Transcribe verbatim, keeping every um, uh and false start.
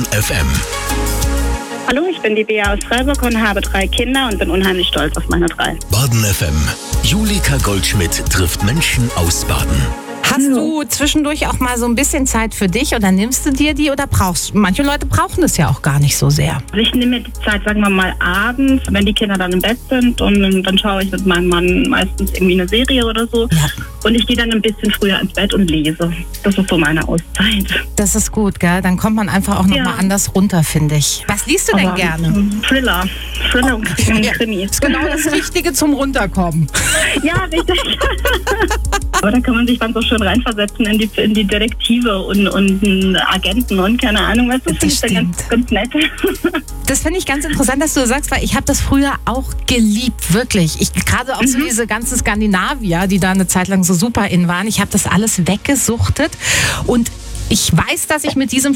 F M. Hallo, ich bin die Bea aus Freiburg und habe drei Kinder und bin unheimlich stolz auf meine drei. Baden F M. Julika Goldschmidt trifft Menschen aus Baden. Hast du zwischendurch auch mal so ein bisschen Zeit für dich oder nimmst du dir die oder brauchst? Manche Leute brauchen das ja auch gar nicht so sehr. Also ich nehme mir die Zeit, sagen wir mal, abends, wenn die Kinder dann im Bett sind und dann schaue ich mit meinem Mann meistens irgendwie eine Serie oder so. Ja. Und ich gehe dann ein bisschen früher ins Bett und lese. Das ist so meine Auszeit. Das ist gut, gell? Dann kommt man einfach auch Ja. nochmal anders runter, finde ich. Was liest du denn Aber, gerne? ähm, Thriller. Thriller und Ja, Krimi. ist genau das Richtige zum Runterkommen. Ja, richtig. Aber da kann man sich dann so schön reinversetzen in die, in die Detektive und, und Agenten und keine Ahnung was. Das finde ich dann ganz, ganz nett. Das finde ich ganz interessant, dass du das sagst, weil ich habe das früher auch geliebt, wirklich. Ich gerade auch so diese ganzen Skandinavier, die da eine Zeit lang so super in waren. Ich habe das alles weggesuchtet und ich weiß, dass ich mit diesem